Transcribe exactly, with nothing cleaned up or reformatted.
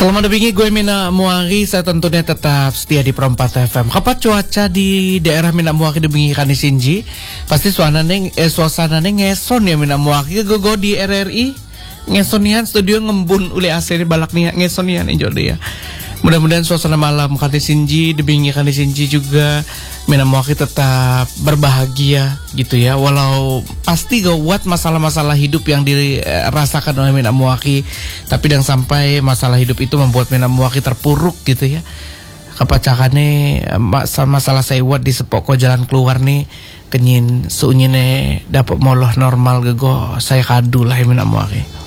Selamat pagi, gue Mina Muari. Saya tentunya tetap setia di Pro empat F M. Kapan cuaca di daerah Mina Muari dibingi kan di Sinji? Pasti suasananya eh, suasananya ngeson ya Mina Muari. Gue go di R R I ngesonian studio ngembun uli A C di balak nih ngesonian enjoy deh ya. Mudah-mudahan suasana malam kan di Sinji dibingi kan di Sinji juga Mina Muari tetap berbahagia gitu ya. Walau pasti gawat masalah-masalah hidup yang dirasakan oleh Mina Muari, tapi jangan sampai masalah hidup itu membuat Mina Muari terpuruk gitu ya. Kepacakannya masalah saya buat di sepoko jalan keluar nih kenyin suunyine dapat moloh normal gego saya kadu lah Mina Muari.